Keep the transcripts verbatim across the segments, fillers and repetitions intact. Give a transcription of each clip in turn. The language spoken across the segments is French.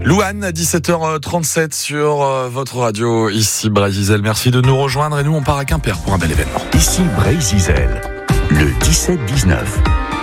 Louane, à dix-sept heures trente-sept sur euh, votre radio, ici Bray-Zizel. Merci de nous rejoindre et nous on part à Quimper pour un bel événement. Ici Bray-Zizel, le dix-sept dix-neuf.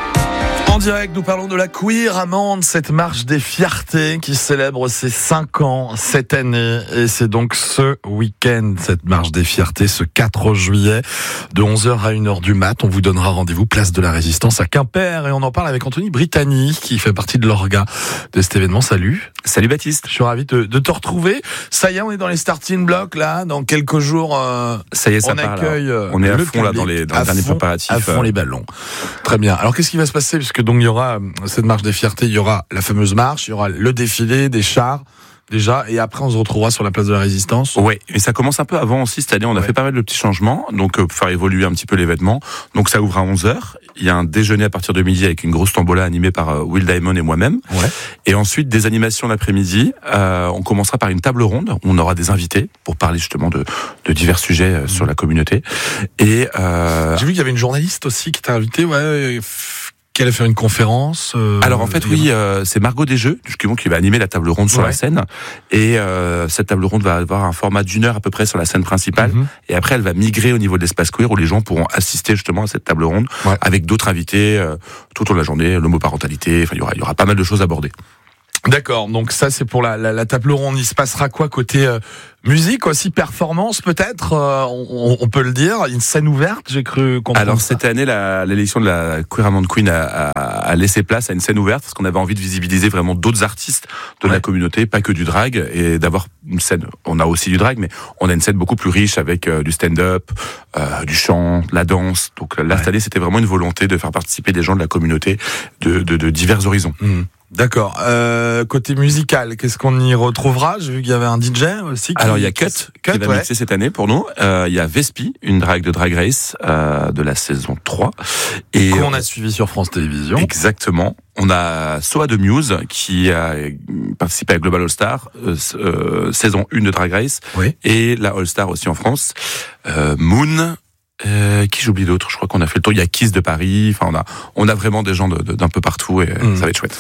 En direct, nous parlons de la Queer Amande, cette marche des fiertés qui célèbre ses cinq ans cette année. Et c'est donc ce week-end, cette marche des fiertés, ce quatre juillet, de onze heures à une heure du mat. On vous donnera rendez-vous place de la Résistance à Quimper. Et on en parle avec Anthony Brittany, qui fait partie de l'orga de cet événement. Salut. Salut Baptiste. Je suis ravi de, de te retrouver. Ça y est, on est dans les starting blocks, là. Dans quelques jours, euh, ça y est, ça on part, accueille là. On est à le fond, public, là, dans les, dans les derniers fond, préparatifs. À fond les ballons. Très bien. Alors, qu'est-ce qui va se passer? Puisque donc, il y aura cette marche des fiertés, il y aura la fameuse marche, il y aura le défilé des chars, déjà, et après on se retrouvera sur la place de la Résistance. Ouais, et ça commence un peu avant aussi cette année, on a ouais. fait pas mal de petits changements, donc euh, pour faire évoluer un petit peu l'événement. Donc ça ouvre à onze heures, il y a un déjeuner à partir de midi avec une grosse tombola animée par euh, Will Diamond et moi-même. Ouais. Et ensuite des animations l'après-midi, euh, on commencera par une table ronde, où on aura des invités pour parler justement de, de divers sujets euh, mmh. sur la communauté. Et euh... j'ai vu qu'il y avait une journaliste aussi qui t'a invité, ouais... Qu'elle a fait une conférence. Euh, Alors en fait oui, euh, c'est Margot Desjeux justement qui va animer la table ronde sur ouais. la scène et euh, cette table ronde va avoir un format d'une heure à peu près sur la scène principale mm-hmm. et après elle va migrer au niveau de l'espace queer où les gens pourront assister justement à cette table ronde ouais. avec d'autres invités euh, tout au long de la journée, l'homoparentalité, enfin il y aura il y aura pas mal de choses abordées. D'accord, donc ça c'est pour la, la, la table ronde. Il se passera quoi côté euh, musique aussi, performance peut-être, euh, on, on peut le dire, une scène ouverte, j'ai cru comprendre. Alors ça. Cette année, la, l'élection de la Queer Amande Queen a, a, a laissé place à une scène ouverte parce qu'on avait envie de visibiliser vraiment d'autres artistes de ouais. la communauté, pas que du drag, et d'avoir une scène. On a aussi du drag, mais on a une scène beaucoup plus riche avec euh, du stand-up, euh, du chant, de la danse. Donc là, ouais. cette année, c'était vraiment une volonté de faire participer des gens de la communauté de, de, de divers horizons. Mmh. D'accord. Euh, côté musical, qu'est-ce qu'on y retrouvera? J'ai vu qu'il y avait un D J aussi. Qui... Alors il y a Cut, Cut qui va ouais. mixer cette année pour nous. Euh, il y a Vespi, une drag de Drag Race euh, de la saison trois. Et qu'on a suivi sur France Télévisions. Exactement. On a Soa de Muse qui a participé à Global All Star, euh, euh, saison un de Drag Race. Oui. Et la All Star aussi en France. Euh, Moon. Euh, qui j'oublie d'autres, je crois qu'on a fait le tour. Il y a Kiss de Paris, enfin on a on a vraiment des gens de, de, d'un peu partout et mmh. ça va être chouette.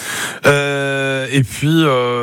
Euh, et puis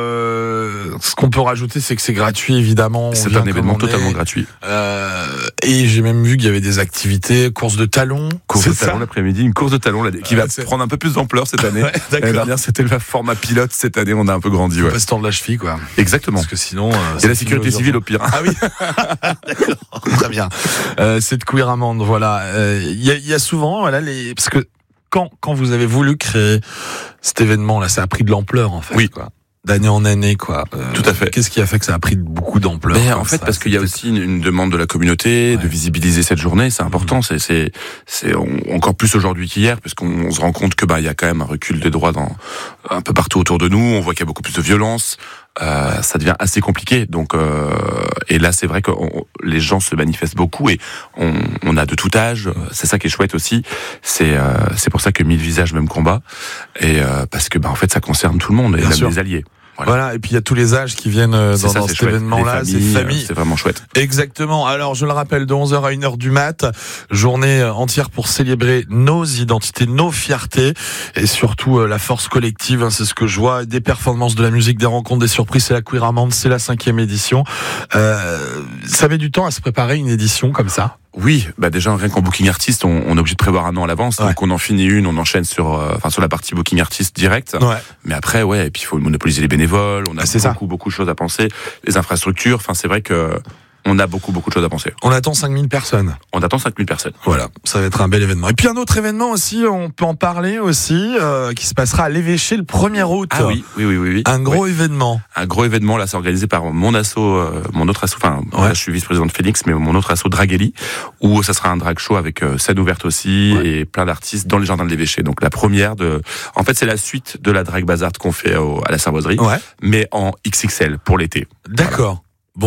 euh, ce qu'on peut rajouter, c'est que c'est gratuit évidemment. C'est un événement totalement gratuit. Euh, et j'ai même vu qu'il y avait des activités, course de talons. Course de talons l'après-midi, une course de talons là, qui euh, va c'est... prendre un peu plus d'ampleur cette année. Ouais, L'année dernière c'était le format pilote, cette année on a un peu grandi. Ouais. Pas se tordre la cheville quoi. Exactement. Parce que sinon. Euh, c'est la sécurité civile au pire. Ah oui. D'accord. Très bien. Euh, cette Queer Amande. Voilà, il euh, y, y a souvent, voilà, les parce que quand quand vous avez voulu créer cet événement-là, ça a pris de l'ampleur en fait. Oui. Quoi. D'année en année, quoi. Euh, Tout à fait. Qu'est-ce qui a fait que ça a pris beaucoup d'ampleur? Ben, en fait, ça, parce qu'il y a aussi une, une demande de la communauté ouais. de visibiliser cette journée. C'est important. Mmh. C'est, c'est, c'est on, encore plus aujourd'hui qu'hier, parce qu'on on se rend compte que bah il y a quand même un recul des droits dans un peu partout autour de nous. On voit qu'il y a beaucoup plus de violence. Euh, ça devient assez compliqué. Donc, euh, et là, c'est vrai que on, les gens se manifestent beaucoup et on, on a de tout âge. C'est ça qui est chouette aussi. C'est, euh, c'est pour ça que Mille Visages, Même Combat. Et euh, parce que, bah, en fait, ça concerne tout le monde et Bien même sûr. les alliés. Voilà. voilà, et puis il y a tous les âges qui viennent dans, ça, dans cet chouette. événement-là, c'est famille. C'est vraiment chouette. Exactement. Alors, je le rappelle, de onze heures à une heure du mat, journée entière pour célébrer nos identités, nos fiertés, et surtout euh, la force collective, hein, c'est ce que je vois, des performances, de la musique, des rencontres, des surprises, c'est la Queer Amande, c'est la cinquième édition. Euh, ça met du temps à se préparer une édition comme ça? Oui, bah déjà rien qu'en booking artiste, on, on est obligé de prévoir un an à l'avance. Ouais. Donc on en finit une, on enchaîne sur, euh, enfin sur la partie booking artiste direct. Ouais. Mais après, ouais, et puis il faut monopoliser les bénévoles. On a ah, beaucoup, ça. beaucoup de choses à penser. Les infrastructures. Enfin, c'est vrai que on a beaucoup, beaucoup de choses à penser. On attend cinq mille personnes. On attend cinq mille personnes. Voilà, ça va être un bel événement. Et puis un autre événement aussi, on peut en parler aussi, euh, qui se passera à l'Évêché le premier août. Ah oui, oui, oui, oui. oui. Un gros oui. événement. Un gros événement, là, c'est organisé par mon asso, euh, mon autre asso, enfin, ouais. là, je suis vice-président de Phoenix, mais mon autre asso Dragelli, où ça sera un drag show avec euh, scène ouverte aussi, ouais. et plein d'artistes dans les jardins de l'Évêché. Donc la première de, en fait, c'est la suite de la Drag Bazar qu'on fait au, à la Cervoiserie, ouais. mais en X X L pour l'été. D'accord. Voilà. Bon.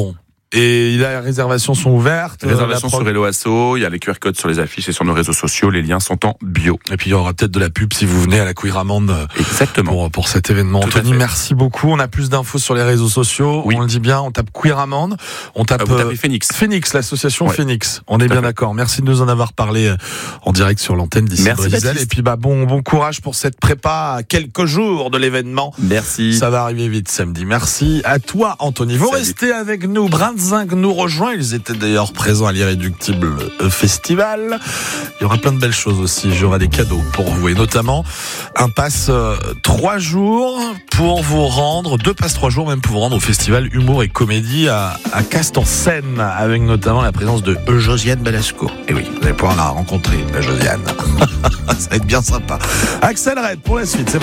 Et les réservations sont ouvertes. Les réservations euh, sur Hello Asso, il y a les Q R codes sur les affiches et sur nos réseaux sociaux, les liens sont en bio. Et puis il y aura peut-être de la pub si vous venez à la Queer Amande. Exactement. Pour, pour cet événement. Tout Anthony, merci beaucoup. On a plus d'infos sur les réseaux sociaux. Oui. On le dit bien, on tape Queer Amande. On tape, Ah, vous tapez euh, Phoenix. Phoenix, l'association Ouais. Phoenix. On est bien d'accord. Merci de nous en avoir parlé en direct sur l'antenne d'ici Merci, Brésil. Baptiste. Et puis bah bon, bon courage pour cette prépa à quelques jours de l'événement. Merci. Ça va arriver vite samedi. Merci à toi, Anthony. Vous Salut. restez avec nous. Brandzinc nous rejoint. Ils étaient d'ailleurs présents à l'Irréductible Festival. Il y aura plein de belles choses aussi. J'aurai des cadeaux pour vous et notamment un pass euh, trois jours pour vous rendre, deux passes trois jours même pour vous rendre au festival Humour et Comédie à, à Cast-en-Seine avec notamment la présence de Josiane Balasco. Et oui, vous allez pouvoir la rencontrer, la Josiane. Ça va être bien sympa. Axel Red pour la suite. C'est